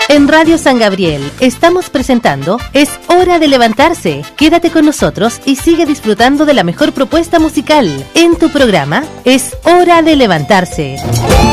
En Radio San Gabriel estamos presentando Es Hora de Levantarse. Quédate con nosotros y sigue disfrutando de la mejor propuesta musical en tu programa Es Hora de Levantarse.